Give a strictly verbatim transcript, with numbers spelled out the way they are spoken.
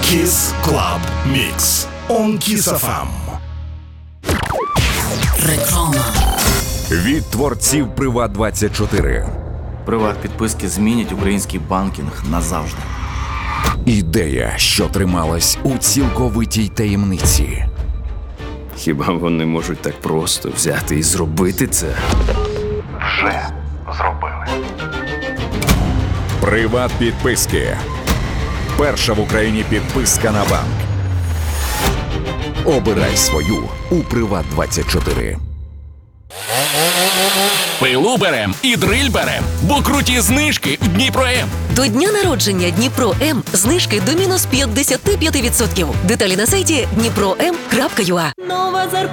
Kiss Club Mix on Kiss еф ем. Реклама. Від творців Приват двадцять чотири. Приват-підписки змінять український банкінг назавжди. Ідея, що трималась у цілковитій таємниці. Хіба вони можуть так просто взяти і зробити це? Вже зробили. Приват-підписки. Перша в Україні підписка на банк. Обирай свою у Приват двадцять чотири. Пилу берем і дриль берем, бо круті знижки в Дніпро-М. До дня народження Дніпро-М знижки до мінус п'ятдесят п'ять відсотків. Деталі на сайті дніпро ем крапка ю а.